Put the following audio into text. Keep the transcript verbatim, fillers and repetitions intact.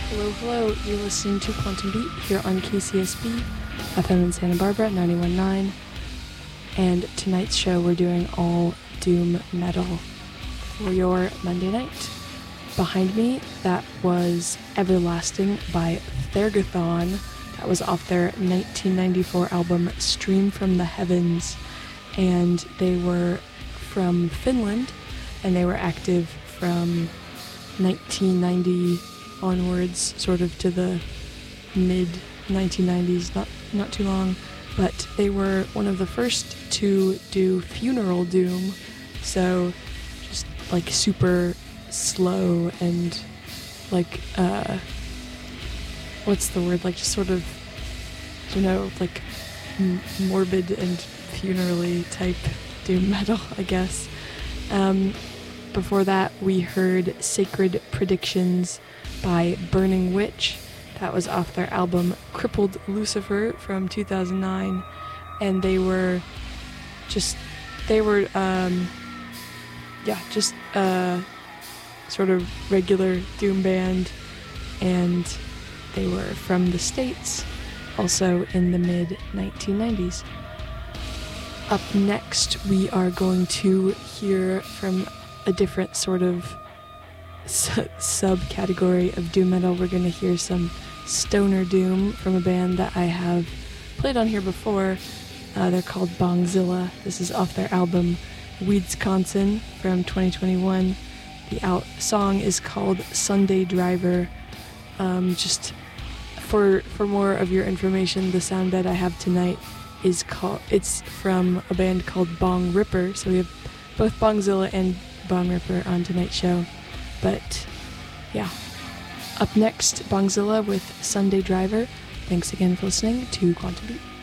Hello, hello. You're listening to Quantum Beat here on K C S B, F M in Santa Barbara, ninety-one point nine. And tonight's show, we're doing all doom metal for your Monday night. Behind me, that was Everlasting by Thergothon. That was off their nineteen ninety-four album Stream from the Heavens. And they were from Finland, and they were active from nineteen ninety onwards, sort of to the mid nineteen nineties, not not too long, but they were one of the first to do funeral doom, so just like super slow and like uh what's the word, like just sort of, you know, like m- morbid and funerally type doom metal, I guess. Um, before that, we heard Sacred Predictions by Burning Witch. That was off their album Crippled Lucifer from two thousand nine, and they were just, they were, um, yeah, just a sort of regular doom band, and they were from the States, also in the mid nineteen nineties. Up next, we are going to hear from a different sort of su- subcategory of doom metal. We're going to hear some stoner doom from a band that I have played on here before. Uh, they're called Bongzilla. This is off their album Weedsconsin from twenty twenty-one. The out song is called Sunday Driver. Um, just for for more of your information, the sound bed I have tonight is called, it's from a band called Bong Ripper. So we have both Bongzilla and Bong Ripper on tonight's show. But yeah, up next, Bongzilla with Sunday Driver. Thanks again for listening to Quantum Beat.